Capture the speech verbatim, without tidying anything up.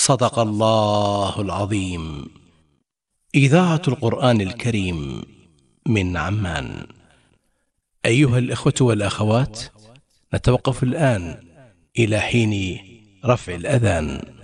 صدق الله العظيم. إذاعة القرآن الكريم من عمان. أيها الإخوة والأخوات، نتوقف الآن إلى حين رفع الأذان.